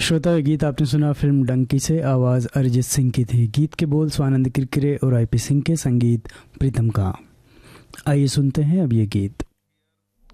श्रोता, ये गीत आपने सुना फिल्म डंकी से। आवाज़ अरिजीत सिंह की थी। गीत के बोल स्वानंद किरकिरे और आईपी सिंह के, संगीत प्रीतम का। आइए सुनते हैं अब ये गीत।